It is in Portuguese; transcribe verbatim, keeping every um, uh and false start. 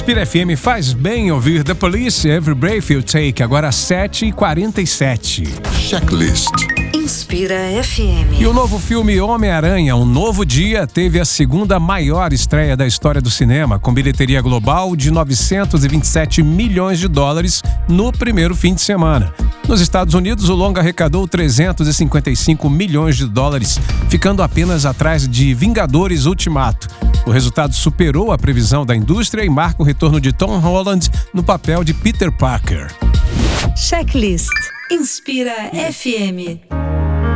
Inspira F M, faz bem ouvir The Police, Every Breath You Take, agora às sete e quarenta e sete. Checklist. Inspira F M. E o novo filme Homem-Aranha, Um Novo Dia, teve a segunda maior estreia da história do cinema, com bilheteria global de novecentos e vinte e sete milhões de dólares no primeiro fim de semana. Nos Estados Unidos, o longa arrecadou trezentos e cinquenta e cinco milhões de dólares, ficando apenas atrás de Vingadores Ultimato. O resultado superou a previsão da indústria e marca o retorno de Tom Holland no papel de Peter Parker. Checklist. Inspira F M.